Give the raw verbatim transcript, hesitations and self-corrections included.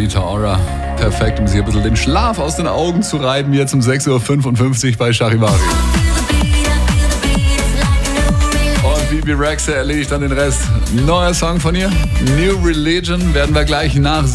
Rita Ora. Perfekt, um sich ein bisschen den Schlaf aus den Augen zu reiben, jetzt um sechs Uhr fünfundfünfzig bei Charivari. Und Bibi Rexha erledigt dann den Rest. Neuer Song von ihr, New Religion, werden wir gleich nach